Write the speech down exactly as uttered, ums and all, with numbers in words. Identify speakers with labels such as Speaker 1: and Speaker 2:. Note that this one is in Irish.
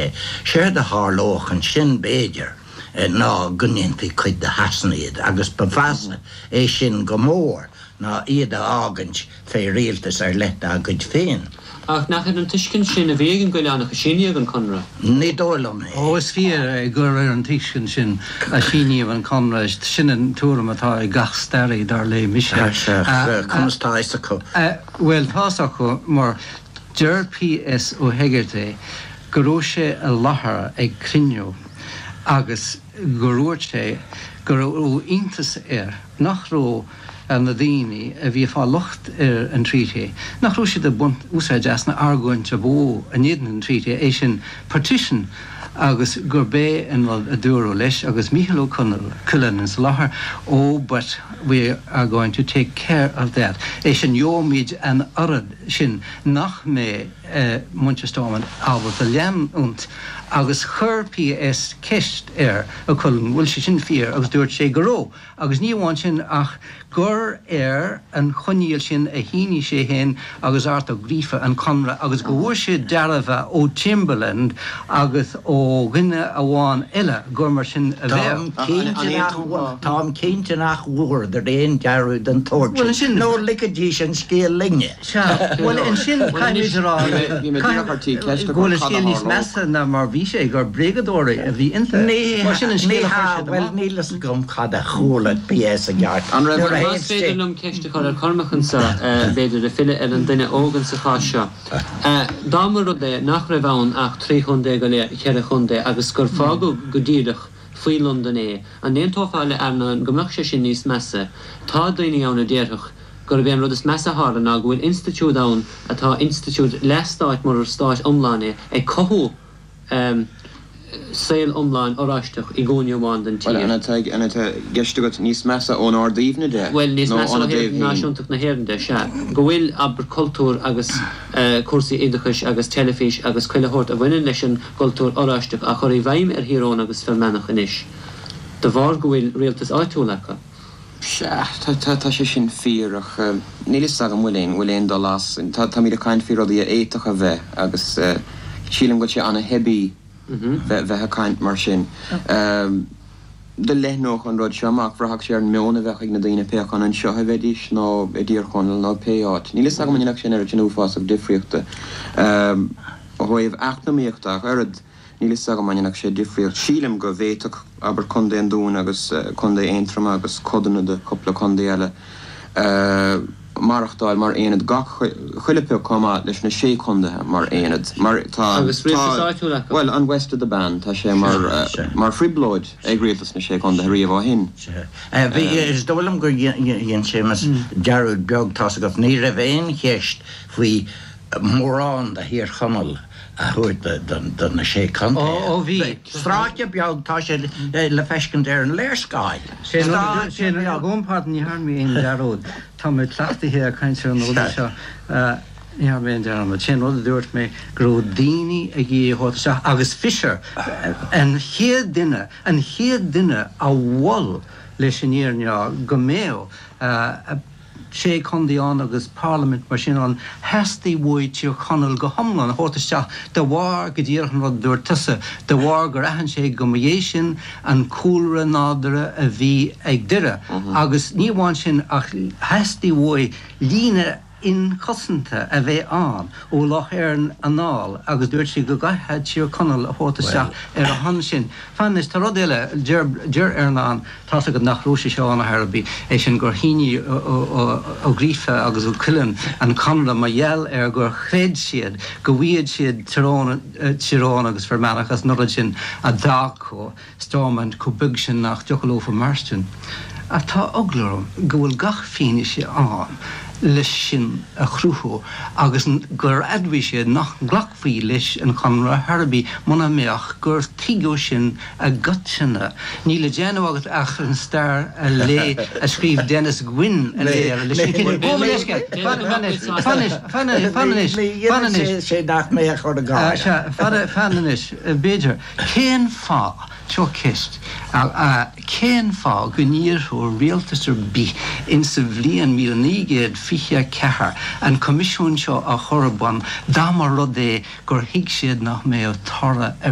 Speaker 1: tríthe. Sér de hálóch an sin béidir ná gunniantí chuid de hasnaíad agus befasa é sin go mór ná iad a ágant fé rialtas ar leta a gud féin.
Speaker 2: Ach nach an tuiscin sin a bhégan go leannach a síníomh an conra?
Speaker 1: Ní dólam é.
Speaker 3: Ó, is fíor gur ar an tuiscin sin a síníomh an conra sin an túram atá i gach staraí dar le mise.
Speaker 1: Cumstá is acu.
Speaker 3: Well, tás acu mar deir P S ó Hegarty goró sé a láthair ag crinneú agus goróir sé gur ó iontas ar nach ró an na daoine a bhí fá locht ar an tríte. Nach ró siad a bunt úsáid as na argóint a bó a néan an tríte é sin partition agus gur bé an a dúró leis agus Michael O'Connell Cullen is láthair oh but we are going to take care of that. É sin jómid an orad sin nach mé uh, Munchestorman ábhar a lean unt agus chur P S ceist ar a Cullen bhfuil sé sin fíor agus dúirt sé goró agus ní bhain sin ach gur ar an choníil sin a híní sé hen agus art ó grífa an conra agus go bhfuair sé dearabh ó Timberland agus ó gine a bháin eile gur mar sin a bheith.
Speaker 1: Tám cínte nach bhuair de réon dearú den tóir.
Speaker 3: Well, sin
Speaker 1: nó licadí sin scéal linne.
Speaker 3: Well, in sin caiimiidirrá bhfuil scéal níos measa na mar bhí sé gur brigadóirí a bhí inta.
Speaker 1: Ní,
Speaker 3: mar sin an scéal
Speaker 1: well, nílas gom cad a chúla P S a gart.
Speaker 2: An raibh Mas féidir lom ceiste chuir ar cormachan sa beidir a file ar an duine ógan sa chá seo. Dámar rud é nach raibh ann ach trí chundé go le cheir chundé agus gur fágu go díadach faoi London é. An éon tófáile ar na gomach sé sin níos measa. Tá daoine anna déirech gur bhéon rud is measa hára ná go bhfuil institúd ann atá institúd leistáit mar ar stáit omláine ag cothú sail omláin oráisteach i gcóine amháin den tír.
Speaker 4: Well, anna tá geiste go níos measa ón ardaíomhna de?
Speaker 2: Well, níos measa náisiúntaach na héireann se. Go bhfuil aber cultúr agus cuasaí idachais agus telefís agus chuilethórt a bhaine leis an cultúr oráisteach a chuir bhaim ar hírón agus fermenach inis. De bhar go bhfuil rialtas áitiúlacha.
Speaker 4: Tá sé sin fíorach nílis agam bhfuil bhfuil éon dá las tá míad a caint fíor í éiteach a bheith agus sílim go sé anna hebí bheithe caint mar sin. De leithnóch an rud seoach bhrathach sé an meóna bheith ag na daoine peach an an seo a bheitís nó i dtíor chunal nó péáit. Nílis agam inach sin ar an uafás ag difriochta. Thuibh eachnamíochtach arad nílis agam inach sé difriocht. Sílim go bhéiteach aber chundé an dún agus chundé éintram agus codanna de coppla chundé eile. Marachtáil mar éanad gach chuilipe comá leis na sé chundathe mar éanad.
Speaker 2: Agus rialtas áitiúlacha?
Speaker 4: Well, an West of the Band tá sé mar friblóid ag rialtas na sé chundathe riamh á hin.
Speaker 1: Bhí is dólam gur dhéon sémas dearúd beag tá a go ní raibh éon cheist faoi mórán a hir chamal a thuir don na sé chunta.
Speaker 3: Ó, bhí.
Speaker 1: Stráte beag tá sé le feiscint ar an léirscáil.
Speaker 3: Sin a gúmpád ní harmí éon dearód. Tá mé tlaachtaithe a caiinte an óda seo ní har mé dearm. Sin rud a dúirt mé gur daoine a gí hóta seo agus Fisher an chéad duine an chéad duine a bhil leis an íarne go méo sé chundaíán agus Parliament mar sin an heastaí bhuaid tíor chonal go thomlan a chóirteach de bhar go dtíorchan rud dúir tusa de bhar go raithann sé go mé sin an cúlra nádara a bhí ag dire agus ní bhain sin ach heastaí bhuaid líne in cosanta a bheith an ó lách ar an anáil agus dúirt sí go gaithe tíor chonal a chóirteach ar a han sin. Fannis tá rud eile deir ar an tá go nach rúise seo an Harbí é sin gur híine ó grífa agus ó Cullen an conra ma dheal ar gur chréid siad go bhíad siad tirón agus fermenachas nuair sin a dáco Stormont go bug sin nach Jocolófa Marston. A tá oglarum go bhfuil gach féine sé an leis sin a chrúthú agus gur admhí sé nach ghlachfaí leis an chonra Harbí muna meach gur tiigú sin a gutsinna. Ní le déanamh agat ach an stair a lé a scríomh Dennis Gwynn a lé ar leis fanis
Speaker 1: sé nach mé a chuir a gá.
Speaker 3: Fanis béidir céan fá seo cist céan fá go níorthú rialtas ar bí in sa bhliain mí nígéad fiche cethar an comisiún seo a chorban dámar rud é gur hiic siad nach mé ó tara